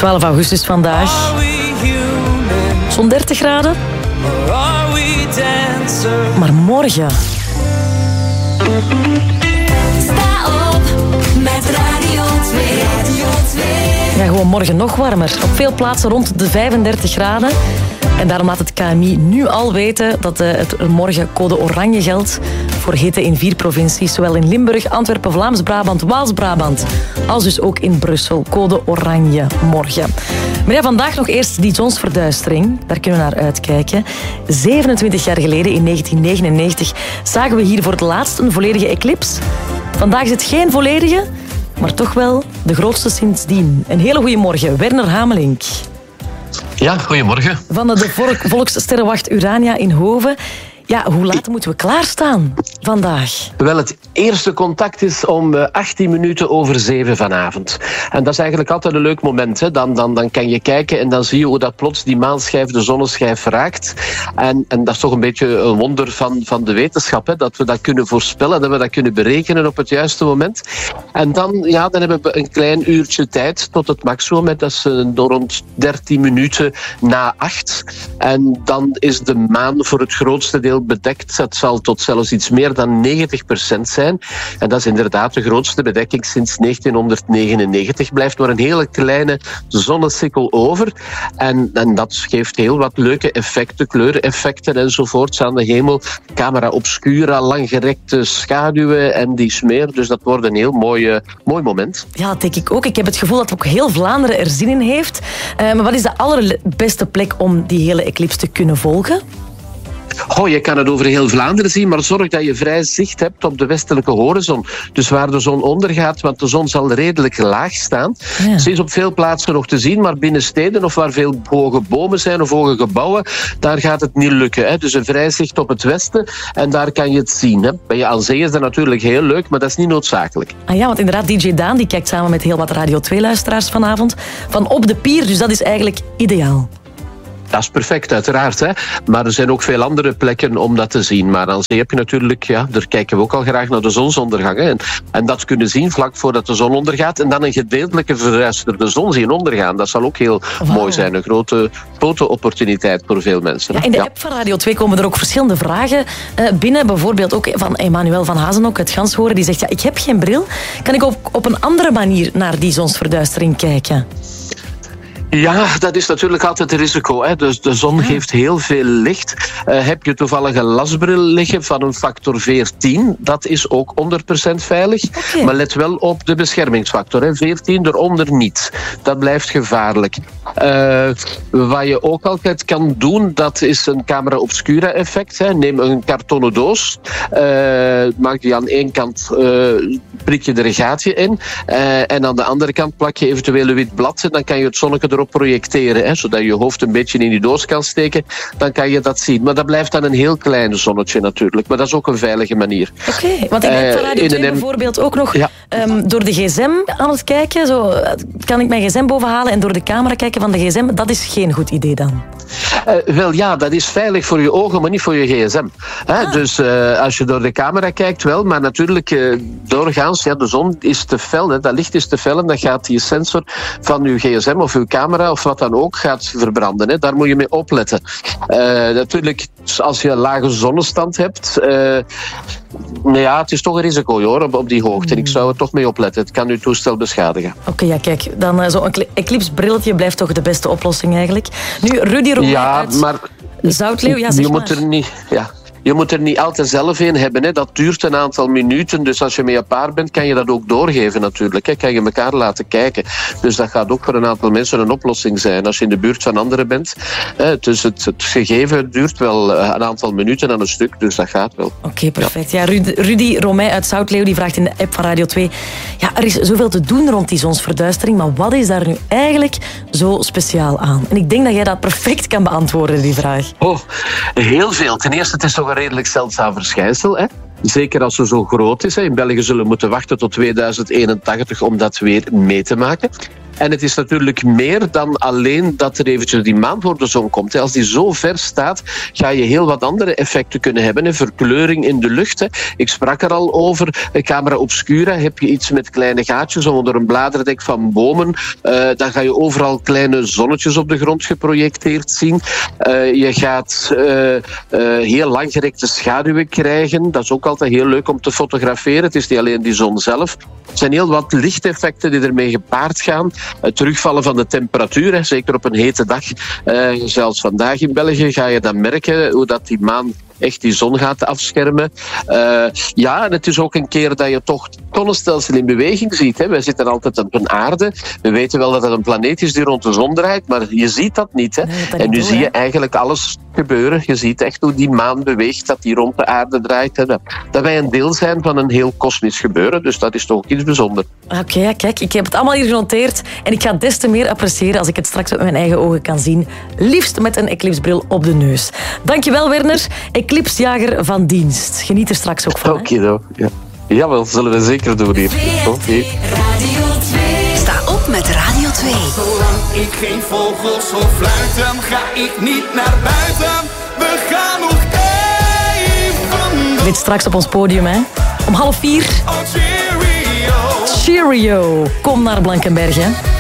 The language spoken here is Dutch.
12 augustus vandaag. Zo'n 30 graden. Maar morgen... Sta op met Radio 2. Ja, gewoon morgen nog warmer. Op veel plaatsen rond de 35 graden. En daarom laat het KMI nu al weten dat het morgen code oranje geldt voor hitte in 4 provincies. Zowel in Limburg, Antwerpen, Vlaams-Brabant, Waals-Brabant als dus ook in Brussel. Code oranje morgen. Maar ja, vandaag nog eerst die zonsverduistering. Daar kunnen we naar uitkijken. 27 jaar geleden, in 1999, zagen we hier voor het laatst een volledige eclips. Vandaag is het geen volledige, maar toch wel de grootste sindsdien. Een hele goede morgen, Werner Hamelink. Ja, goedemorgen. Van de Volkssterrenwacht Urania in Hoven. Ja, hoe laat moeten we klaarstaan vandaag? Wel, het eerste contact is om 18 minuten over 7 vanavond. En dat is eigenlijk altijd een leuk moment. Hè. Dan kan je kijken en dan zie je hoe dat plots die maanschijf de zonneschijf raakt. En dat is toch een beetje een wonder van de wetenschap. Hè, dat we dat kunnen voorspellen, dat we dat kunnen berekenen op het juiste moment. En dan hebben we een klein uurtje tijd tot het maximum. Dat is rond 13 minuten na 8. En dan is de maan voor het grootste deel bedekt. Dat zal tot zelfs iets meer dan 90% zijn. En dat is inderdaad de grootste bedekking sinds 1999. Blijft maar een hele kleine zonnesikkel over. En dat geeft heel wat leuke effecten, kleureneffecten enzovoorts aan de hemel. Camera obscura, langgerekte schaduwen en dies meer. Dus dat wordt een heel mooi moment. Ja, dat denk ik ook. Ik heb het gevoel dat ook heel Vlaanderen er zin in heeft. Maar wat is de allerbeste plek om die hele eclipse te kunnen volgen? Je kan het over heel Vlaanderen zien, maar zorg dat je vrij zicht hebt op de westelijke horizon. Dus waar de zon ondergaat, want de zon zal redelijk laag staan. Ja. Ze is op veel plaatsen nog te zien, maar binnen steden of waar veel hoge bomen zijn of hoge gebouwen, daar gaat het niet lukken. Hè. Dus een vrij zicht op het westen en daar kan je het zien. Hè. Ben je aan zee is dat natuurlijk heel leuk, maar dat is niet noodzakelijk. Ah ja, want inderdaad, DJ Daan die kijkt samen met heel wat Radio 2-luisteraars vanavond van op de pier, dus dat is eigenlijk ideaal. Dat is perfect, uiteraard. Hè. Maar er zijn ook veel andere plekken om dat te zien. Maar aan zee heb je natuurlijk, daar kijken we ook al graag naar de zonsondergang. Hè. En dat kunnen zien vlak voordat de zon ondergaat. En dan een gedeeltelijke verduisterde zon zien ondergaan. Dat zal ook heel mooi zijn. Een grote opportuniteit voor veel mensen. Ja, in de app van Radio 2 komen er ook verschillende vragen binnen. Bijvoorbeeld ook van Emmanuel van Hazenok uit Ganshoren. Die zegt, ik heb geen bril. Kan ik op een andere manier naar die zonsverduistering kijken? Ja, dat is natuurlijk altijd een risico. Hè. Dus de zon geeft heel veel licht. Heb je toevallig een lasbril liggen van een factor 14, dat is ook 100% veilig. Okay. Maar let wel op de beschermingsfactor. Hè. 14 eronder niet. Dat blijft gevaarlijk. Wat je ook altijd kan doen, dat is een camera obscura effect. Hè. Neem een kartonnen doos. Maak die aan één kant, prik je er een gaatje in. En aan de andere kant plak je eventueel een wit blad. En dan kan je het zonnetje erop projecteren, hè, zodat je je hoofd een beetje in die doos kan steken, dan kan je dat zien. Maar dat blijft dan een heel klein zonnetje natuurlijk. Maar dat is ook een veilige manier. Oké, want ik ben van Radio 2 bijvoorbeeld ook nog door de gsm aan het kijken. Zo kan ik mijn gsm bovenhalen en door de camera kijken van de gsm. Dat is geen goed idee dan. Wel ja, dat is veilig voor je ogen, maar niet voor je gsm. Dus als je door de camera kijkt wel, maar natuurlijk doorgaans, de zon is te fel, hè, dat licht is te fel en dan gaat die sensor van je gsm of je camera of wat dan ook gaat verbranden. Hè. Daar moet je mee opletten. Natuurlijk, als je een lage zonnestand hebt, het is toch een risico hoor, op die hoogte. Ik zou er toch mee opletten. Het kan uw toestel beschadigen. Oké, ja, kijk, dan zo'n eclipse-brilletje blijft toch de beste oplossing eigenlijk. Nu, Rudy Romijn uit Zoutleeuw. Ja, zeg maar. Je moet er niet altijd zelf in hebben. Hè. Dat duurt een aantal minuten. Dus als je met je paar bent, kan je dat ook doorgeven natuurlijk. Hè. Kan je elkaar laten kijken. Dus dat gaat ook voor een aantal mensen een oplossing zijn. Als je in de buurt van anderen bent. Dus het gegeven duurt wel een aantal minuten aan een stuk. Dus dat gaat wel. Oké, perfect. Ja, Rudy Romijn uit Zoutleeuw die vraagt in de app van Radio 2... Ja, er is zoveel te doen rond die zonsverduistering. Maar wat is daar nu eigenlijk zo speciaal aan? En ik denk dat jij dat perfect kan beantwoorden, die vraag. Heel veel. Ten eerste, het is toch een redelijk zeldzaam verschijnsel. Hè? Zeker als het zo groot is. Hè. In België zullen we moeten wachten tot 2081 om dat weer mee te maken. En het is natuurlijk meer dan alleen dat er eventjes die maan voor de zon komt. Als die zo ver staat, ga je heel wat andere effecten kunnen hebben. Verkleuring in de lucht. Ik sprak er al over. Camera obscura, heb je iets met kleine gaatjes onder een bladerdek van bomen. Dan ga je overal kleine zonnetjes op de grond geprojecteerd zien. Je gaat heel langgerekte schaduwen krijgen. Dat is ook altijd heel leuk om te fotograferen. Het is niet alleen die zon zelf. Er zijn heel wat lichteffecten die ermee gepaard gaan. Het terugvallen van de temperatuur, zeker op een hete dag. Zelfs vandaag in België ga je dan merken hoe dat die maan echt die zon gaat afschermen. En het is ook een keer dat je toch het zonnestelsel in beweging ziet. Wij zitten altijd op een aarde. We weten wel dat het een planeet is die rond de zon draait, maar je ziet dat niet. En nu zie je eigenlijk alles gebeuren. Je ziet echt hoe die maan beweegt, dat die rond de aarde draait. Dat wij een deel zijn van een heel kosmisch gebeuren. Dus dat is toch ook iets bijzonders. Oké, kijk, ik heb het allemaal hier genoteerd. En ik ga het des te meer appreciëren als ik het straks met mijn eigen ogen kan zien. Liefst met een eclipsebril op de neus. Dankjewel, Werner. Eclipsjager van dienst. Geniet er straks ook van. Oké, ja. Jawel, zullen we zeker doen hier. Oké. Sta op met Radio 2. Zolang ik geen vogels hoor fluiten, ga ik niet naar buiten. We gaan nog even. Dit straks op ons podium, hè. Om 3:30. Oh, cheerio. Cheerio. Kom naar Blankenberg, hè.